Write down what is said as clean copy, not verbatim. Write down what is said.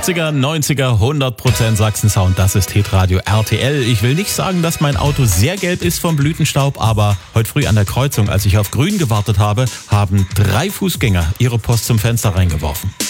80er, 90er, 100% Sachsen-Sound, das ist Hitradio RTL. Ich will nicht sagen, dass mein Auto sehr gelb ist vom Blütenstaub, aber heute früh an der Kreuzung, als ich auf Grün gewartet habe, haben 3 Fußgänger ihre Post zum Fenster reingeworfen.